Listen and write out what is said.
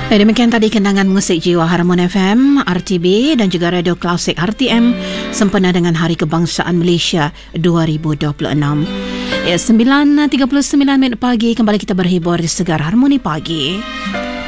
Demikian tadi kenangan musik jiwa Harmon FM, RTB dan juga Radio Klasik RTM sempena dengan Hari Kebangsaan Malaysia 2026. 9.39 pagi, kembali kita berhibur di Segar Harmoni Pagi.